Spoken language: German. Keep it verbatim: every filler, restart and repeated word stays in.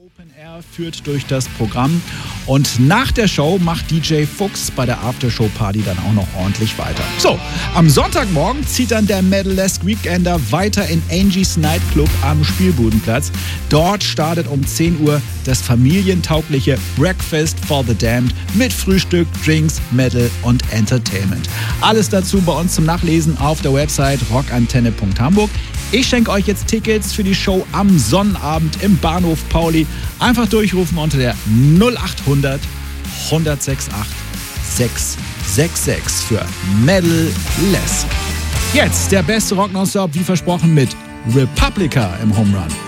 Open Air führt durch das Programm und nach der Show macht D J Fuchs bei der Aftershow-Party dann auch noch ordentlich weiter. So, am Sonntagmorgen zieht dann der Metal-esque Weekender weiter in Angie's Nightclub am Spielbudenplatz. Dort startet um zehn Uhr das familientaugliche Breakfast for the Damned mit Frühstück, Drinks, Metal und Entertainment. Alles dazu bei uns zum Nachlesen auf der Website rockantenne punkt hamburg. Ich schenke euch jetzt Tickets für die Show am Sonnabend im Bahnhof Pauli. Einfach durchrufen unter der null acht hundert, hundertachtundsechzig, sechshundertsechsundsechzig für Metal-esque. Jetzt der beste Rock nonstop, wie versprochen, mit Republica im Home Run.